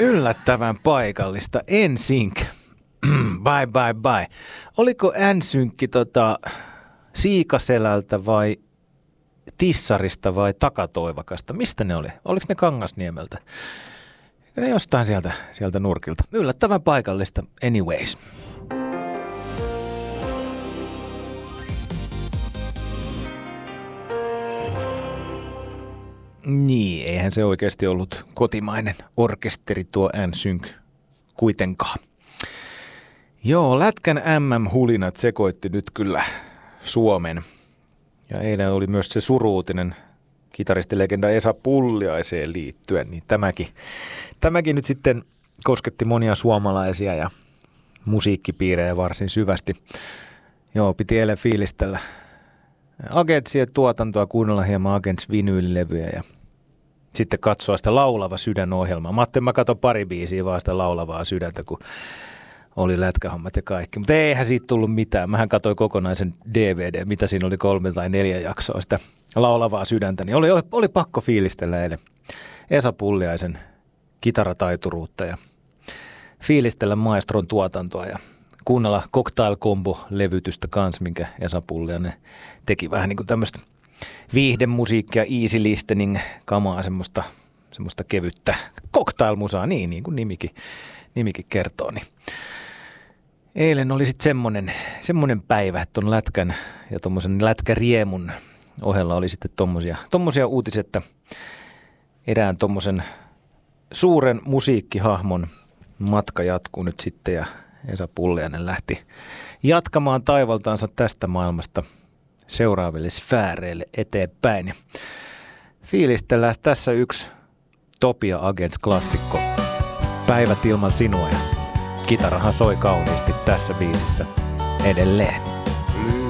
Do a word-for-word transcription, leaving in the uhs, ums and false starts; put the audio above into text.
Yllättävän paikallista. N Sync. Bye bye bye. Oliko N Sync tota Siikaselältä vai Tissarista vai Takatoivakasta? Mistä ne oli? Oliko ne Kangasniemeltä? Ne jostain sieltä, sieltä nurkilta. Yllättävän paikallista. Anyways. Niin, eihän se oikeasti ollut kotimainen orkesteri tuo N Sync kuitenkaan. Joo, Lätkän M M-hulinat sekoitti nyt kyllä Suomen. Ja eilen oli myös se suruutinen kitaristilegenda Esa Pulliaiseen liittyen, niin tämäkin, tämäkin nyt sitten kosketti monia suomalaisia ja musiikkipiirejä varsin syvästi. Joo, piti eilen fiilistellä Agentsien tuotantoa, kuunnella hieman Agents-vinyylilevyjä ja sitten katsoa sitä Laulava sydän-ohjelmaa. Mä ajattelin, mä katson pari biisiä vaan sitä Laulavaa sydäntä, kun oli lätkähommat ja kaikki. Mutta eihän siitä tullut mitään. Mähän katsoin kokonaisen D V D, mitä siinä oli kolme tai neljä jaksoa sitä Laulavaa sydäntä. Niin oli, oli, oli pakko fiilistellä eilen Esa Pulliaisen kitarataituruutta ja fiilistellä maestron tuotantoa ja kuunnella Cocktail Combo-levytystä kanssa, minkä Esa Pulliainen teki vähän niin kuin tämmöistä viihdemusiikkia, easy listening kamaa, semmoista, semmoista kevyttä cocktail-musaa, niin, niin kuin nimikin, nimikin kertoo. Niin. Eilen oli sitten semmoinen, semmoinen päivä, että ton lätkän ja tommosen lätkäriemun ohella oli sitten tommosia, tommosia uutisia, että erään tommosen suuren musiikkihahmon matka jatkuu nyt sitten ja Esa Pulliainen lähti jatkamaan taivaltaansa tästä maailmasta seuraaville sfääreille eteenpäin. Ja fiilistellään tässä yksi Topia Agents-klassikko, Päivät ilman sinua, ja kitarahan soi kauniisti tässä biisissä edelleen.